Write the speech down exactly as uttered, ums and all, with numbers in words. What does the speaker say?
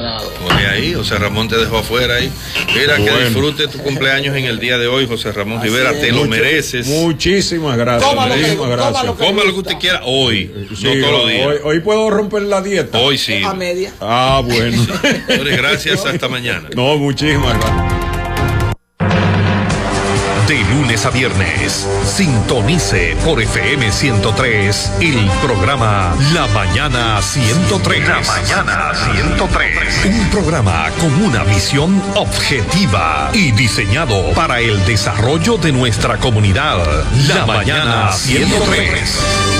ganado. Oye ahí, José Ramón te dejó afuera ahí. Mira, bueno, que disfrute tu cumpleaños en el día de hoy, José Ramón Así Rivera, es. te lo Mucho, mereces. Muchísimas gracias. Toma lo que, muchísimas toma gracias. lo que, Coma lo que usted quiera hoy, sí, no todos los días. Hoy, hoy puedo romper la dieta. Hoy sí. A media. Ah, bueno. Sí. Señores, gracias, hasta mañana. No, muchísimas gracias. De lunes a viernes, sintonice por F M ciento tres el programa La Mañana ciento tres. La Mañana ciento tres. Un programa con una visión objetiva y diseñado para el desarrollo de nuestra comunidad. La, La Mañana ciento tres.